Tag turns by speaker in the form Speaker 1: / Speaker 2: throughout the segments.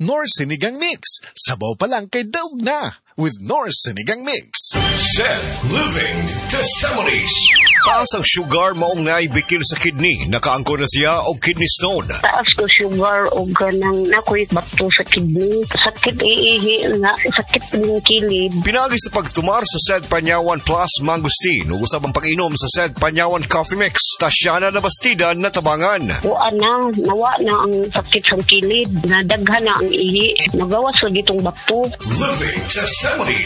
Speaker 1: Knorr Sinigang Mix. Sabaw pa lang kay daog na with Knorr Sinigang Mix.
Speaker 2: Said Living Testimonies. Taas ang sugar maong naibikil sa kidney. Nakaangko na siya o kidney stone.
Speaker 3: Taas ko sugar o ganang nakoy bato sa kidney. Sakit iihi nga, sakit ng kilid.
Speaker 2: Pinagi sa pagtumar sa Said Panyawan Plus Mangustin. Ugusab ang pag-inom sa Said Panyawan Coffee Mix. Tasyana na bastida na tabangan.
Speaker 3: Nawa na ang sakit sa kilid. Nadaghan na ang ihi. Nagawas sa gitong bato.
Speaker 2: Living Testimonies.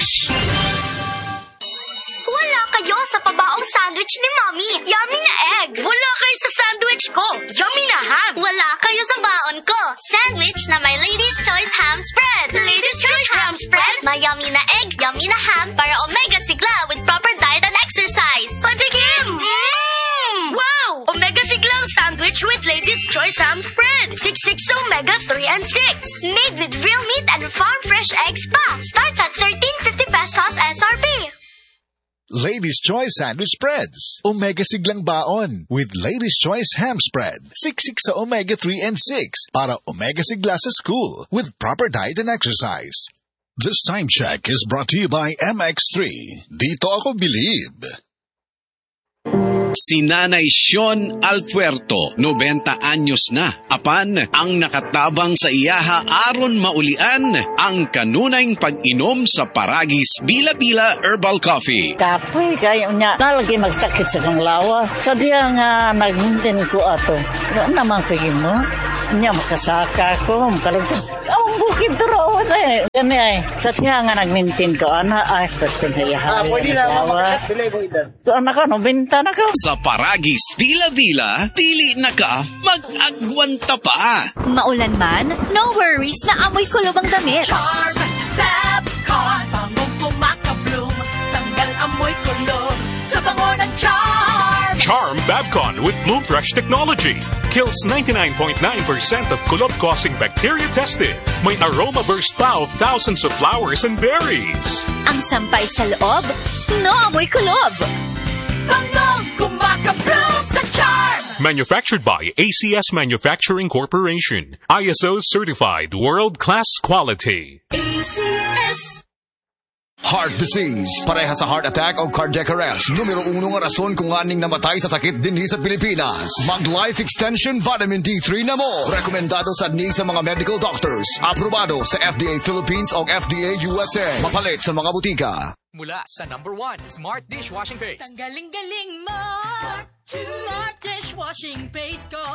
Speaker 4: Wala kayo sa pabaong sandwich ni Mommy. Yummy na egg. Wala kayo sa sandwich ko. Yummy na ham. Wala kayo sa baon ko. Sandwich na may Lady's Choice Ham Spread. Lady's Choice Ham Spread. May yummy na egg, yummy na ham para omega sigla with proper diet and exercise. Patikim! Wow! Omega siglang sandwich with Lady's Choice Ham Spread. 66 omega 3 and 6. Made with real meat and farm fresh eggs pa. Starts at 13.50 pesos SRP.
Speaker 1: Ladies' Choice Sandwich Spreads. Omega siglang baon with Ladies' Choice Ham Spread. 66 sa omega 3 and 6 para omega sigla sa school with proper diet and exercise. This time check is brought to you by MX3. Dito ako believe.
Speaker 5: Si Nanay Sean Alpuerto, 90 anyos na. Apan, ang nakatabang sa iyaha aron maulian ang kanunayng pag-inom sa Paragis Bila-Bila Herbal Coffee.
Speaker 6: Kapoy, kaya niya nalagi magsakit sa kong lawa. Sadya nga nag-maintain ko ato. Doon naman pagin mo. Niya makasaka ko, makalagsan. Ang bukid doon eh. Gani ay. Sadya nga nag-maintain ko. Ay, pagkin sa iyaha.
Speaker 7: Pwede na, makaspilay mo ito.
Speaker 6: So, anak ko, benta na ko.
Speaker 5: Sa Paragis Bila-Bila, dili na ka mag-agwanta pa.
Speaker 8: Maulan man, no worries na amoy kulob ang damit.
Speaker 9: Charm Fabcon, bangong pumakabloom, tanggal amoy kulob sa bango ng Charm.
Speaker 10: Charm Fabcon with Bloom Fresh technology kills 99.9% of kulob-causing bacteria tested. May aroma burst pa of thousands of flowers and berries.
Speaker 8: Ang sampay sa loob, no amoy kulob.
Speaker 9: Bangong kumakabloom sa Charm.
Speaker 10: Manufactured by ACS Manufacturing Corporation. ISO certified world-class quality.
Speaker 9: ACS.
Speaker 11: Heart disease, parehas sa heart attack o cardiac arrest. Numero 1 nga rason kung aning namatay sa sakit dinhi sa Pilipinas. Mag-Life Extension Vitamin D3 na mo. Rekomendado sa mga medical doctors. Aprobado sa FDA Philippines o FDA USA. Mapalit sa mga butika.
Speaker 12: Mula sa #1 Smart Dishwashing Paste.
Speaker 9: Ang galing-galing mo. Smart Dishwashing Paste ko.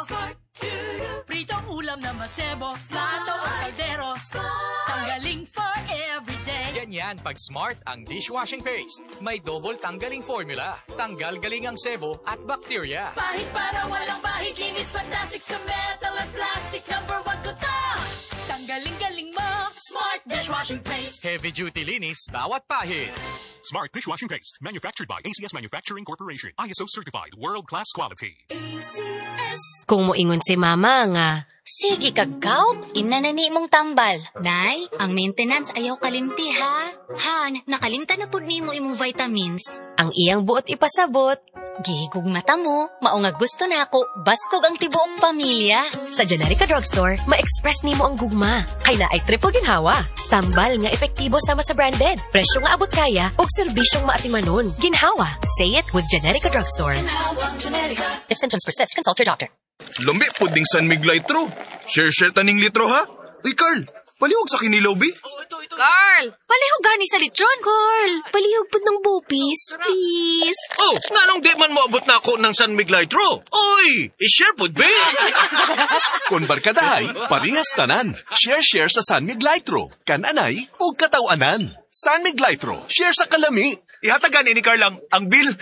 Speaker 9: Pritong ulam na masebo. Plato o kaldero. Tanggaling for everyday.
Speaker 12: Ganyan pag Smart ang dishwashing paste. May double tanggaling formula. Tanggal galing ang sebo at bacteria.
Speaker 9: Pahit para walang bahid. Linis fantastic sa metal at plastic. #1 ko to. Tanggaling-galing mo. Smart Dishwashing Paste.
Speaker 12: Heavy duty linis, bawat pahid.
Speaker 10: Smart Dishwashing Paste. Manufactured by ACS Manufacturing Corporation. ISO certified world-class quality.
Speaker 9: ACS.
Speaker 13: Kung moingon si mama nga, sige kagaw, inanani mong tambal.
Speaker 14: Nay, ang maintenance ayaw kalimti ha. Han, nakalimta na pud nimo imong vitamins.
Speaker 13: Ang iyang buot ipasabot.
Speaker 14: Gihigog mata mo, maungag gusto na ako, baskog ang tibuok pamilya.
Speaker 13: Sa Generica Drugstore, ma-express nimo ang gugma. Kay na ay triple ginhawa. Tambal nga epektibo sama sa branded. Presyo nga abot kaya, og serbisyong maatimanon. Ginhawa. Say it with Generica Drugstore.
Speaker 9: Ginhawang Generica.
Speaker 13: If symptoms persist, consult your doctor.
Speaker 15: Lumbi, puding San Mig Litro. Share taning litro ha. Uy, Carl, palihog sa kinilaw, bi.
Speaker 8: Carl, palihog gani sa litron. Carl, palihog po ng bupis, please.
Speaker 16: Oh, nga nung di man moabot na ako ng San Mig Litro. Oy, i-share po, be.
Speaker 17: Kung barkadahay, paringas tanan. Share sa San Mig Litro. Kananay o katawanan. San Mig Litro, share sa kalami.
Speaker 15: Ihatagan ni Carl ang bill.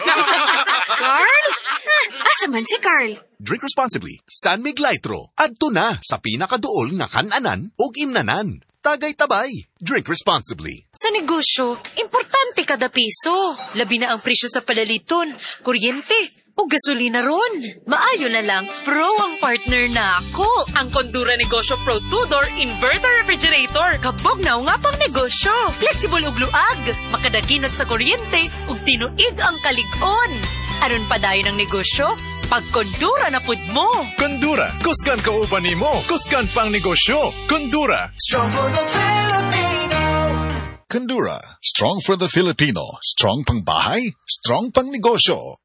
Speaker 8: Carl? Asa man si Carl?
Speaker 17: Drink responsibly. San Mig Litro. Adto na sa pinakaduol nga kananan o imnanan. Tagay tabay. Drink responsibly.
Speaker 8: Sa negosyo, importante kada piso. Labi na ang presyo sa palaliton, kuryente, o gasolina ron. Maayo na lang, Pro ang partner na ako. Ang Kondura Negosyo Pro 2-door Inverter Refrigerator. Kabog na nga pang negosyo. Flexible ug luag. Makadaginot sa kuryente ug tinuig ang kalig-on. Aron pa dayon ang negosyo, Pag Kondura na pud mo.
Speaker 18: Kondura, kusgan kauban nimo, kusgan pang negosyo. Kondura.
Speaker 1: Strong for the Filipino. Kondura, strong for the Filipino. Strong pang bahay, strong pang negosyo.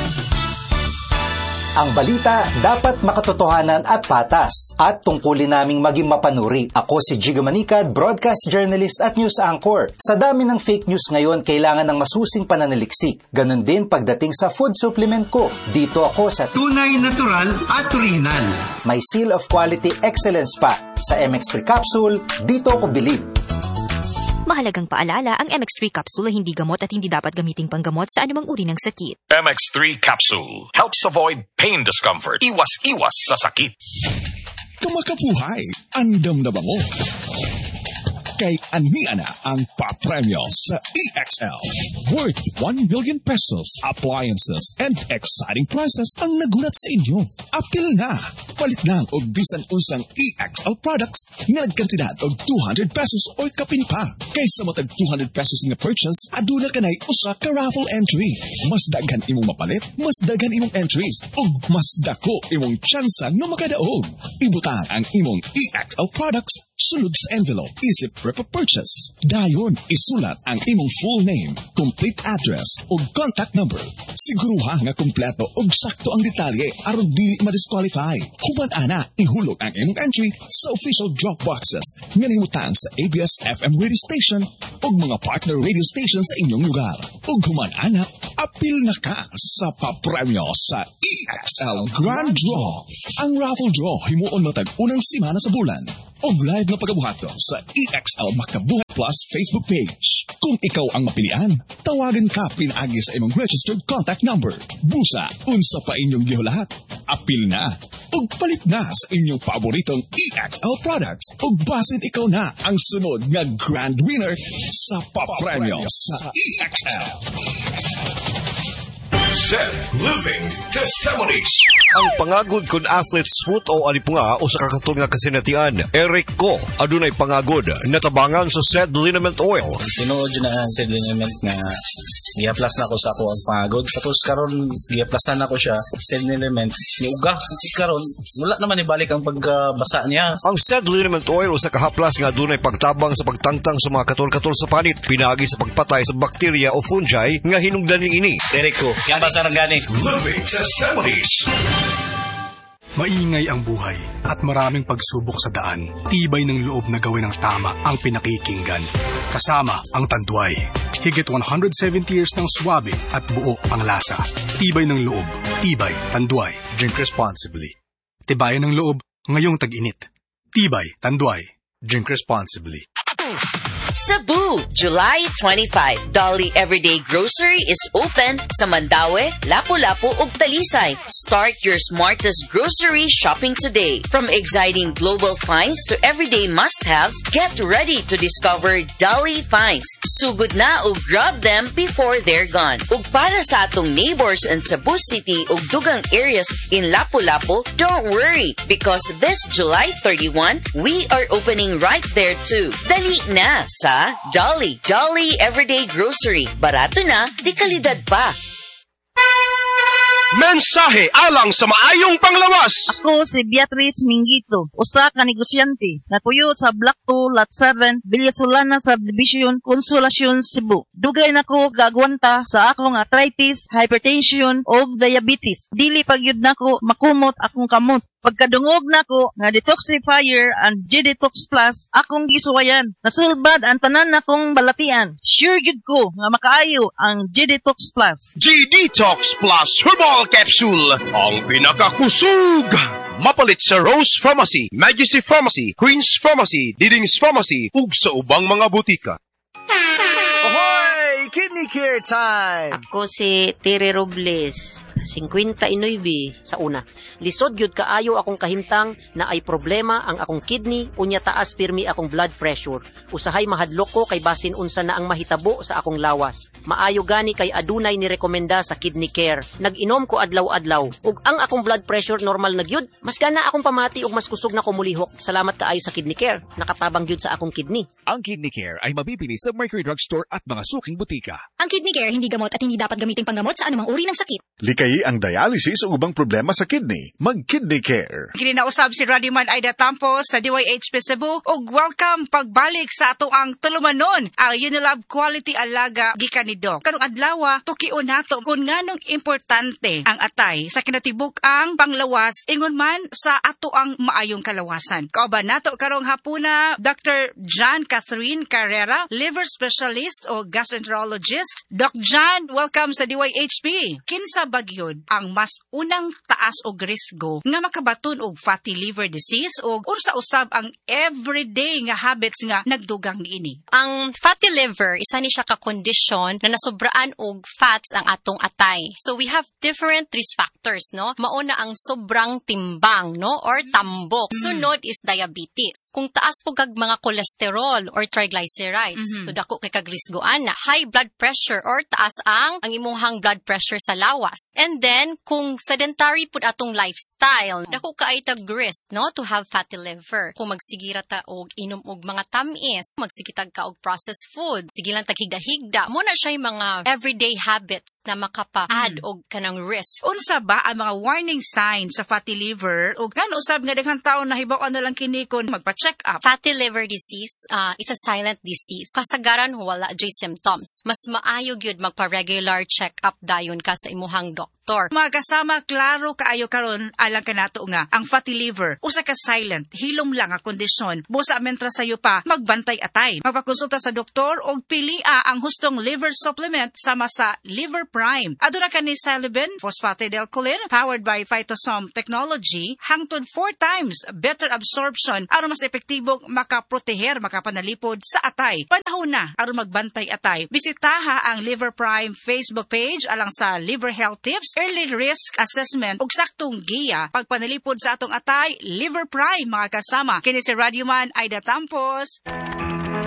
Speaker 19: Ang balita dapat makatotohanan at patas at tungkulin naming maging mapanuri. Ako si Jigo Manicad, broadcast journalist at news anchor. Sa dami ng fake news ngayon, kailangan ng masusing pananaliksik. Ganon din pagdating sa food supplement ko. Dito ako sa
Speaker 20: tunay, natural at original.
Speaker 19: May seal of quality excellence pa. Sa MX3 capsule, dito ako bilib.
Speaker 21: Mahalagang paalala, ang MX3 capsule ay hindi gamot at hindi dapat gamiting panggamot sa anumang uri ng sakit.
Speaker 22: MX3 capsule helps avoid pain discomfort. Iwas-iwas sa sakit.
Speaker 1: Kamakapuhay, andam na ba mo? Kay ania na ang papremyo sa EXL. Worth 1 million pesos, appliances, and exciting prizes ang nagulat sa inyo. Apil na! Palit lang og bisan unsang EXL products nga nagkantidad og 200 pesos o kapin pa. Kaysa matag 200 pesos nga purchase, aduna kanay usa ka raffle entry. Mas daghan imong mapalit, mas daghan imong entries, ug mas dako imong tsansa nga makadaog. Ibutang ang imong EXL products sulod sa envelope, isip prep purchase. Dayon, isulat ang imong full name, complete address, ug contact number. Siguruha nga kumpleto ug sakto ang detalye aron dili ma-disqualify. Human ana, ihulog ang imong entry sa official drop boxes nga nahimutang sa ABS-FM radio station ug mga partner radio stations sa inyong lugar. Ug human ana, apil na ka sa papremyo sa EXL Grand Draw. Ang raffle draw himuon matag unang simana sa bulan. O live na pagkabuhato sa EXL Makabuhay Plus Facebook page. Kung ikaw ang mapilian, tawagan ka pinaagi sa imong registered contact number. Busa, unsa pa inyong gihulat. Apil na, o palit na sa inyong paboritong EXL products. O basin ikaw na ang sunod nga grand winner sa papremyo sa EXL.
Speaker 2: Zed Living Testimonies. Ang pangagod kun athlete smooth o alipunga o sa kakatun nga kasinatian. Eric Ko, adunay pangagod, natabangan sa Zed Liniment Oil.
Speaker 23: Tinuod yun ang Zed Liniment nga i-plus na ako sa ako ang pangagod. Tapos karon i-plusan ako siya, Zed Liniment, niuga. Karon wala naman ibalik ang pagkabasa niya.
Speaker 2: Ang Zed Liniment Oil sa kahaplas nga adunay pagtabang sa pagtangtang sa mga katol-katol sa panit. Pinagi sa pagpatay sa bakterya o fungi nga hinungdaning ini.
Speaker 23: Eric Ko, yan ba sa nangganing?
Speaker 2: Living Testimonies.
Speaker 24: Maingay ang buhay at maraming pagsubok sa daan. Tibay ng loob na gawin ang tama ang pinakikinggan. Kasama ang Tanduay. Higit 170 years ng swabe at buo ang lasa. Tibay ng loob. Tibay, Tanduay. Drink responsibly. Tibayan ng loob ngayong tag-init. Tibay, Tanduay. Drink responsibly.
Speaker 25: Cebu, July 25. Dolly Everyday Grocery is open sa Mandaue, Lapu-Lapu ug Talisay. Start your smartest grocery shopping today. From exciting global finds to everyday must-haves, get ready to discover Dolly finds. Sugod na ug grab them before they're gone. Ug para sa atong neighbors in Cebu City ug dugang areas in Lapu-Lapu, don't worry because this July 31, we are opening right there too. Dali na sa Dolly. Dolly Everyday Grocery. Barato na, di kalidad pa.
Speaker 26: Mensahe alang sa maayong panglawas.
Speaker 27: Ako si Beatrice Mingito, usa ka negosyante na puyo sa Block 2, Lot 7, Villasolana Subdivision, Consolacion, Cebu. Dugay nako gagwanta sa akong arthritis, hypertension o diabetes. Dili pagyud nako makumot akong kamot. Pagkadungog nako nga detoxifier and G-Detox Plus akong gisuwayan. Nasulbad ang tanan nakong balatian. Sure gyud ko nga makaayo ang G-Detox Plus.
Speaker 26: G-Detox Plus Herbal Capsule, ang pinakakusog. Mapalit sa Rose Pharmacy, Majesty Pharmacy, Queen's Pharmacy, Diding's Pharmacy, ug sa ubang mga butika.
Speaker 28: Ahoy! Kidney Care Time!
Speaker 29: Ako si Tere Robles, 59 sa una. Lisod gyud kaayo akong kahimtang na ay problema ang akong kidney unya taas pirmi akong blood pressure. Usahay mahadlok ko kay basin unsa na ang mahitabo sa akong lawas. Maayo gani kay adunay ni rekomenda sa Kidney Care. Nag-inom ko adlaw-adlaw ug ang akong blood pressure normal na gyud. Mas gana akong pamati ug mas kusog na ko mulihok. Salamat kaayo sa Kidney Care. Nakatabang gyud sa akong kidney.
Speaker 30: Ang Kidney Care ay mabibili sa Mercury Drugstore at mga suking butika.
Speaker 17: Amerika.
Speaker 21: Ang kidney care hindi gamot at hindi dapat gamiting panggamot sa anumang uri ng sakit.
Speaker 1: Likayi ang dialysis o ubang problema sa kidney. Mag-Kidney Care.
Speaker 9: Gininausab si Radioman Aida Tampos sa DYHP Cebu ug welcome pagbalik sa ato ang tulumanon ang Unilab Quality Alaga gikan ni Doc. Kanong adlaw tukion nato kung nganong importante ang atay sa kinatibuk ang panglawas ingon man sa ato ang maayong kalawasan. Kauban nato karong hapuna Dr. John Catherine Carrera, liver specialist o gastroenterologist. Doc John, welcome sa DYHP. Kinsa bagyod ang mas unang taas og risgo nga makabaton og fatty liver disease o unsa usab ang everyday nga habits nga nagdugang niini?
Speaker 3: Ang fatty liver, isa ni siya ka kondisyon na nasubraan og fats ang atong atay. So we have different risk factors, no? Mauna ang sobrang timbang, no? Or tambok. Sunod is diabetes. Kung taas po kag mga cholesterol or triglycerides, so dako kay kag risgoan na high blood pressure or taas ang imuhang blood pressure sa lawas. And then kung sedentary pud atong lifestyle, dako kaay tag risk, no, to have fatty liver. Kung magsigira ta og inom og mga tamis, magsikitag ka og processed food, sige lang tag higda-higda, mo na siya mga everyday habits na makapa-add og kanang risk.
Speaker 9: Unsa ba ang mga warning signs sa fatty liver ug ngano usab nga daghang tawo nahibaw-an na lang kini kon magpa-check up?
Speaker 3: Fatty liver disease, it's a silent disease. Kasagaran wala joy symptoms. Mas maayo gyud magpa-regular check-up dayon ka sa imuhang doktor.
Speaker 9: Mga kasama, klaro kaayo karon alang kanato nga ang fatty liver usa ka silent, hilom lang nga kondisyon. Busa mentra sayo pa magbantay atay. Magpakonsulta sa doktor og pilia ang hustong liver supplement sama sa Liver Prime. Aduna kani silibin, phosphatidylcholine powered by Phytosome technology hangtod 4 times better absorption aron mas epektibong makaproteher, makapanalipod sa atay. Panahon na aron magbantay atay. Bisitaha ang Liver Prime Facebook page alang sa liver health tips, early risk assessment ug saktong giya pagpanalipod sa atong atay. Liver Prime, mga kasama. Kini si Radioman Aida Tampos.